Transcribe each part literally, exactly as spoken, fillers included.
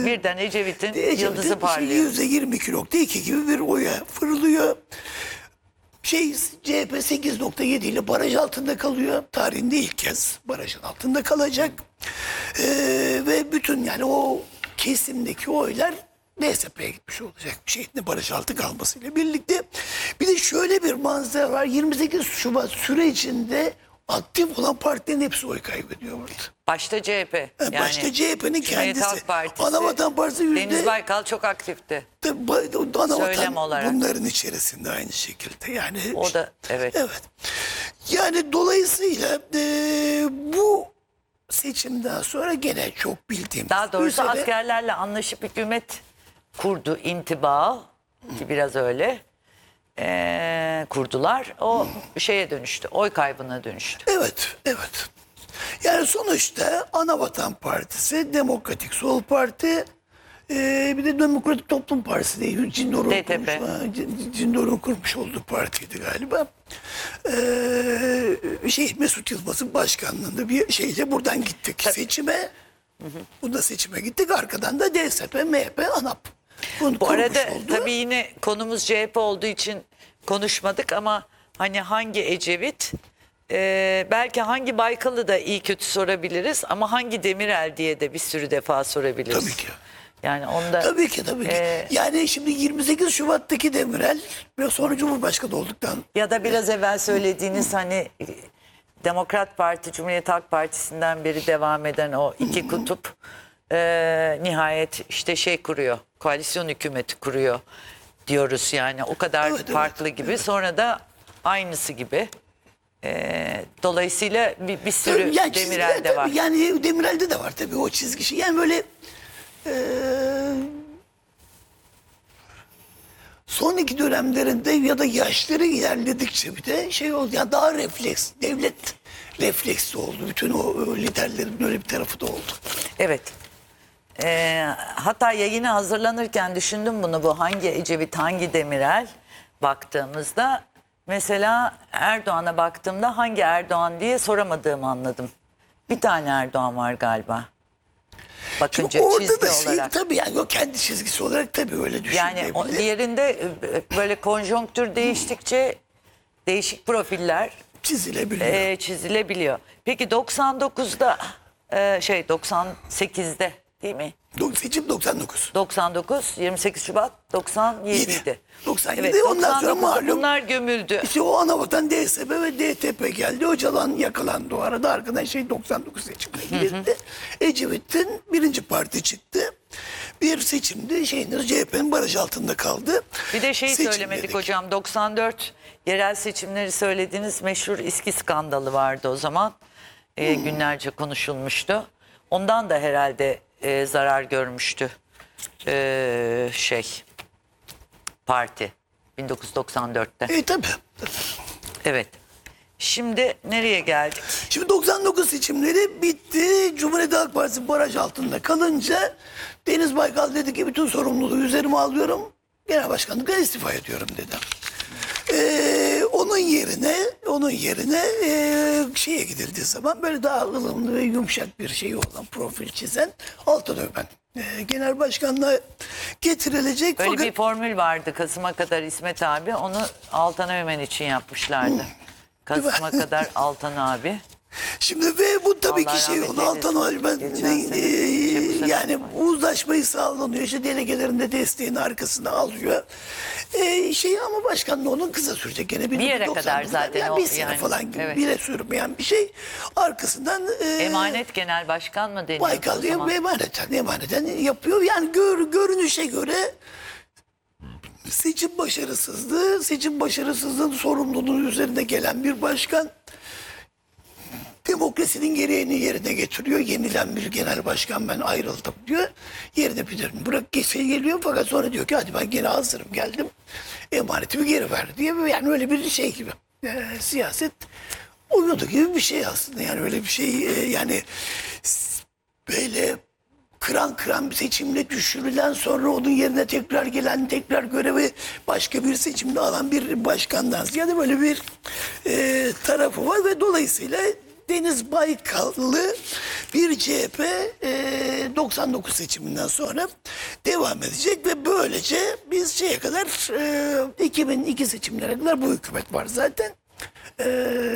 Birden Ecevit'in Ecevit'in yıldızı parlıyor. yüzde yirmi iki nokta iki gibi bir oya fırlıyor. Şey, C H P sekiz nokta yedi ile baraj altında kalıyor. Tarihinde ilk kez barajın altında kalacak. Ee, ve bütün yani o kesimdeki oylar D S P'ye gitmiş olacak bir şekilde baraj altı kalmasıyla birlikte. Bir de şöyle bir manzara var. yirmi sekiz Şubat sürecinde aktif olan partilerin hepsi oy kaybediyor burada. Başta C H P. Yani başta C H P'nin Cumhuriyet kendisi. Halk Partisi, Anavatan Partisi yüzde... Deniz Baykal çok aktifti. Söylem olarak. Bunların içerisinde aynı şekilde. Yani o da evet. Evet. Yani dolayısıyla e, bu seçimden sonra gene çok bildiğim Daha doğrusu üzere, askerlerle anlaşıp hükümet kurdu, intiba ki biraz öyle ee, kurdular. O şeye dönüştü, oy kaybına dönüştü. Evet, evet. Yani sonuçta Anavatan Partisi, Demokratik Sol Parti, e, bir de Demokratik Toplum Partisi değil. Cindor'un D T P. kurmuş, Cindor'un kurmuş olduğu partiydi galiba. E, şey Mesut Yılmaz'ın başkanlığında bir şeyle buradan gittik Tabii. seçime. Hı hı. Bunda seçime gittik. Arkadan da D S P, M H P, ANAP. Bunu Bu arada oldu. tabii yine konumuz C H P olduğu için konuşmadık ama hani hangi Ecevit, e, belki hangi Baykal'ı da iyi kötü sorabiliriz ama hangi Demirel diye de bir sürü defa sorabiliriz. Tabii ki. Yani onda Tabii ki tabii ki. E, yani şimdi yirmi sekiz Şubat'taki Demirel ve sonra Cumhurbaşkanı olduktan ya da biraz evvel söylediğiniz hani Demokrat Parti, Cumhuriyet Halk Partisi'nden beri devam eden o iki kutup e, nihayet işte şey kuruyor, koalisyon hükümeti kuruyor diyoruz yani o kadar Evet, farklı evet, gibi. evet. Sonra da aynısı gibi. E, dolayısıyla bir, bir sürü yani Demirel de var. Yani Demirel'de de var tabii o çizgi şey. Yani böyle e, son iki dönemlerinde ya da yaşları ilerledikçe bir de şey oldu. Yani daha refleks, devlet refleksi oldu. Bütün o, o liderlerin öyle bir tarafı da oldu. Evet. Ee, hatta yayına hazırlanırken düşündüm bunu, bu hangi Ecevit hangi Demirel baktığımızda mesela Erdoğan'a baktığımda hangi Erdoğan diye soramadığımı anladım. Bir tane Erdoğan var galiba. Bakınca Orada çizgi da şey, olarak. tabii yani o kendi çizgisi olarak tabii öyle düşünülebilir. Yani o, diğerinde böyle konjonktür değiştikçe değişik profiller çizilebiliyor. e, çizilebiliyor. Peki doksan dokuzda e, şey doksan sekizde değil mi? Seçim doksan dokuz. doksan dokuz, yirmi sekiz Şubat doksan yedi idi. doksan yedi Evet, ondan sonra malum. Bunlar gömüldü. İşte o Anavatan D S P ve D T P geldi. Öcalan yakalandı o arada. Arkadan şey doksan dokuz seçimine girdi. Ecevit'in birinci parti çıktı. Bir seçimde şeyiniz C H P'nin baraj altında kaldı. Bir de şeyi Seçim söylemedik dedik. hocam. doksan dört yerel seçimleri söylediğiniz meşhur İSKİ skandalı vardı o zaman. Ee, Hmm. Günlerce konuşulmuştu. Ondan da herhalde e, zarar görmüştü ee, şey parti bin dokuz yüz doksan dörtte. E tabii. Evet. Şimdi nereye geldik? Şimdi doksan dokuz seçimleri bitti. Cumhuriyet Halk Partisi baraj altında kalınca Deniz Baykal dedi ki bütün sorumluluğu üzerime alıyorum. Genel başkanlıktan istifa ediyorum dedi. Ee, onun yerine onun yerine e, şeye gidildiği zaman böyle daha ılımlı ve yumuşak bir şey olan profil çizen Altan Öğmen e, genel başkanlığa getirilecek. Böyle fakat bir formül vardı Kasım'a kadar İsmet abi, onu Altan Öğmen için yapmışlardı. Kasım'a kadar Altan abi. şimdi ve bu tabii Allah ki şey rahmet oldu. Altan eylesin. Öğmen Geçen e, sene, şey, bu sene yani var. uzlaşmayı sağlanıyor. İşte delegelerin de desteğini arkasına alıyor. E, şey ama başkanlığı onun kısa sürecek. Gene Bir yere kadar doksanlarda zaten yani o, bir sene yani, falan gibi evet. bire sürmeyen bir şey. Arkasından e, Emanet genel başkan mı deniyor? Baykal diye emaneten, emaneten yapıyor. Yani gör, görünüşe göre seçim başarısızlığı, seçim başarısızlığın sorumluluğu üzerine gelen bir başkan demokrasinin gereğini yerine getiriyor. Yenilen bir genel başkan ben ayrıldım diyor. Yerine bir bırak geçe geliyor fakat sonra diyor ki hadi ben gene hazırım geldim. Emanetimi geri ver diye yani öyle bir şey gibi. E, siyaset oyunu gibi bir şey aslında yani öyle bir şey e, yani böyle kıran kıran bir seçimle düşürülen sonra onun yerine tekrar gelen tekrar görevi başka bir seçimde alan bir başkandan ziyade böyle bir e, tarafı var ve dolayısıyla Deniz Baykallı bir C H P e, doksan dokuz seçiminden sonra devam edecek ve böylece biz şeye kadar e, iki bin iki seçimlere kadar bu hükümet var zaten. E,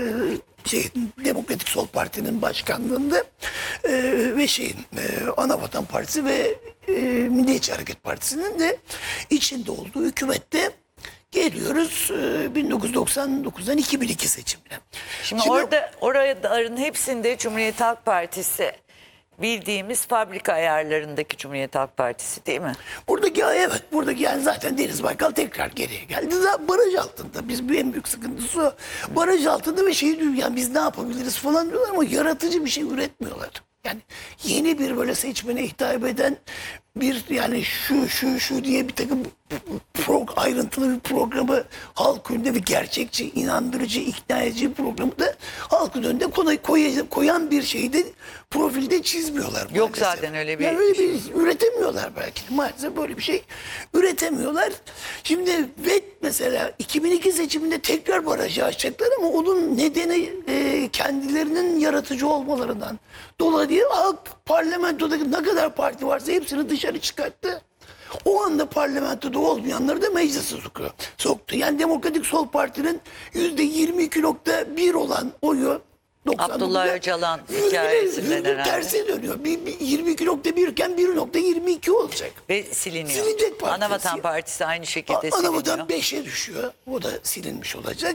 şey, Demokratik Sol Parti'nin başkanlığında e, ve şeyin e, Anavatan Partisi ve e, Milliyetçi Hareket Partisi'nin de içinde olduğu hükümette geliyoruz e, bin dokuz yüz doksan dokuzdan iki bin iki seçimine. Şimdi, orada oraların hepsinde Cumhuriyet Halk Partisi bildiğimiz fabrika ayarlarındaki Cumhuriyet Halk Partisi değil mi? Buradaki evet buradaki yani zaten Deniz Baykal tekrar geriye geldi. Zaten baraj altında. Biz bir en büyük sıkıntısı o. Baraj altında ve şey diyor yani biz ne yapabiliriz falan diyorlar ama yaratıcı bir şey üretmiyorlar. Yani yeni bir böyle seçmene hitap eden bir yani şu şu şu diye bir takım pro, ayrıntılı bir programı halk önünde ve gerçekçi, inandırıcı, ikna edici bir programı da halkın önünde koy, koy, koyan bir şeyi de profilde çizmiyorlar maalesef. Yok zaten öyle bir yani öyle bir üretemiyorlar belki de. Maalesef böyle bir şey üretemiyorlar. Şimdi ve mesela iki bin iki seçiminde tekrar barajı açacaklar ama onun nedeni e, kendilerinin yaratıcı olmalarından dolayı halk parlamentodaki ne kadar parti varsa hepsini dışarı çıkarttı. O anda parlamentoda olmayanları da meclise sokuyor, soktu. Yani Demokratik Sol Parti'nin yüzde yirmi iki nokta bir olan oyu Abdullah Öcalan hikayesinden herhalde. Terse dönüyor. Bir, bir yirmi iki nokta bir iken bir nokta yirmi iki olacak. Ve siliniyor. Silinecek partisi. Anavatan Partisi aynı şekilde A- siliniyor. Anavatan beşe düşüyor. O da silinmiş olacak.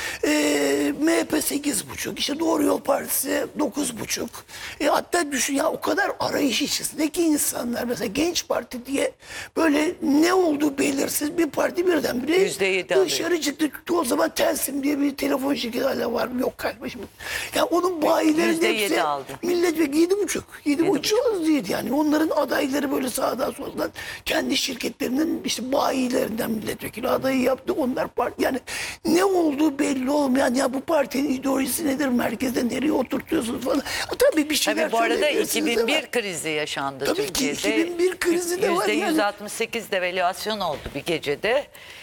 Ee, M H P sekiz buçuk. İşte Doğru Yol Partisi dokuz buçuk. E, hatta düşün ya o kadar arayış içerisindeki insanlar mesela Genç Parti diye böyle ne olduğu belirsiz bir parti birdenbire Yüzde yedi dışarı çıktı. O zaman Telsim diye bir telefon şirketi hala var mı? Yok galiba şimdi. Ya onun bayilerin Yüzde hepsi yedi aldı. milletvekili yedi buçuk. Yedi buçuk az değil yani. Onların adayları böyle sağdan soldan kendi şirketlerinin işte bayilerinden milletvekili adayı yaptı. Onlar parti yani ne olduğu belli olmayan ya bu partinin ideolojisi nedir? Merkezde nereye oturtuyorsunuz falan. Tabii bir şeyler Tabii bu arada söyleyebilirsiniz iki bin bir ama- krizi yaşandı Tabii ki Türkiye'de. iki bin bir krizi de var yüzde yüz yani. altmış sekiz devalüasyon oldu bir gecede.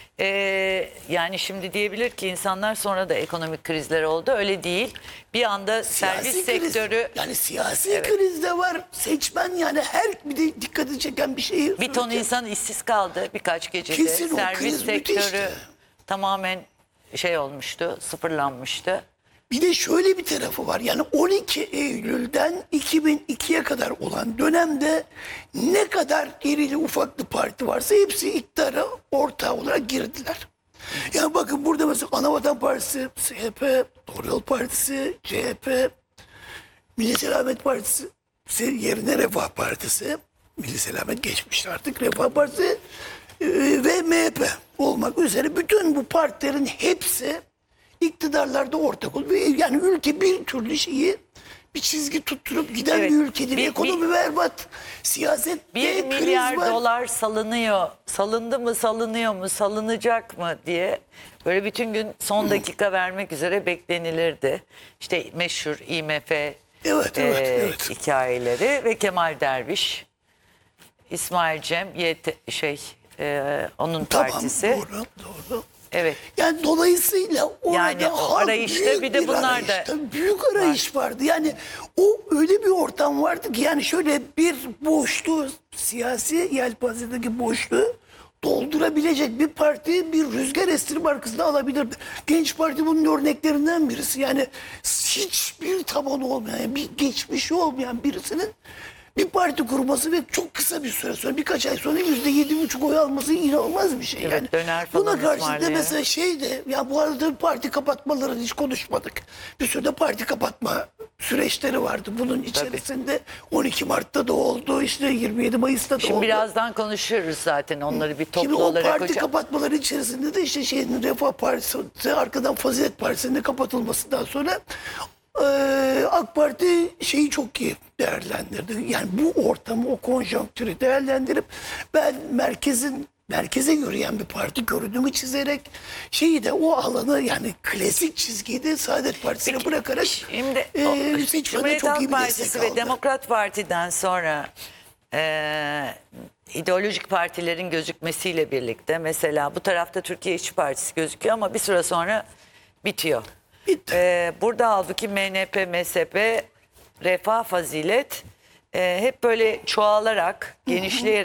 Ee, yani şimdi diyebilir ki insanlar sonra da ekonomik krizler oldu. Öyle değil. Bir anda servis Siyasi kriz, sektörü yani siyasi kriz de var. Seçmen yani her bir de dikkati çeken bir şey. bir ton insan işsiz kaldı birkaç gecede. Kesin o servis kriz sektörü müthişti. tamamen şey olmuştu, sıfırlanmıştı. Bir de şöyle bir tarafı var. Yani on iki Eylül'den iki bin ikiye kadar olan dönemde ne kadar irili ufaklı parti varsa hepsi iktidara ortağı olarak girdiler. Yani bakın burada mesela Anavatan Partisi, C H P, Doğru Yol Partisi, C H P, Milli Selamet Partisi yerine Refah Partisi, Milli Selamet geçmişti artık, Refah Partisi e, ve M H P olmak üzere bütün bu partilerin hepsi iktidarlarda ortak oluyor. Ve yani ülke bir türlü şeyi bir çizgi tutturup giden Evet, bir ülkedir. bir- Ekonomi berbat, siyaset Bir kriz milyar var. dolar salınıyor. Salındı mı, salınıyor mu, salınacak mı diye böyle bütün gün son dakika vermek üzere beklenilirdi. İşte meşhur I M F Evet, e, evet, evet. hikayeleri ve Kemal Derviş, İsmail Cem, Y T, şey e, onun Tamam, partisi. doğru, doğru. Evet. Yani dolayısıyla orada Yani o halk arayışta büyük bir de bunlar arayış, da tabii büyük arayış vardı. Yani o öyle bir ortam vardı ki yani şöyle bir boşluğu, siyasi yelpazedeki boşluğu doldurabilecek bir parti bir rüzgar estirip arkasında alabilirdi. Genç Parti bunun örneklerinden birisi. Yani hiçbir tabanı olmayan, yani bir geçmişi olmayan birisinin bir parti kurması ve çok kısa bir süre sonra birkaç ay sonra yüzde yedi buçuk oy alması inanılmaz bir şey. Evet, yani. döner falan Buna karşı da ısmarlıyor. mesela şey de ya bu arada parti kapatmalarını hiç konuşmadık. Bir sürü de parti kapatma süreçleri vardı. Bunun içerisinde on iki Mart'ta da oldu, işte yirmi yedi Mayıs'ta da şimdi oldu. birazdan konuşuyoruz zaten onları bir toplu Şimdi o olarak. parti hocam. kapatmaları içerisinde de işte şeyin Refah Partisi arkadan Fazilet Partisi'nin kapatılmasından sonra eee, AK Parti şeyi çok iyi değerlendirdi. Yani bu ortamı, o konjonktürü değerlendirip ben merkezin merkeze yürüyen bir parti görünümü çizerek şeyi de o alanı yani klasik çizgiyi de Saadet Partisi'ne bırakarak Şimdi eee, o, seçmene Cumhuriyet çok iyi Halk bir Partisi destek ve aldı. Demokrat Parti'den sonra e, ideolojik partilerin gözükmesiyle birlikte mesela bu tarafta Türkiye İşçi Partisi gözüküyor ama bir süre sonra bitiyor. Bitti. Ee, burada halbuki M N P, M S P, Refah, Fazilet e, hep böyle çoğalarak, genişleyerek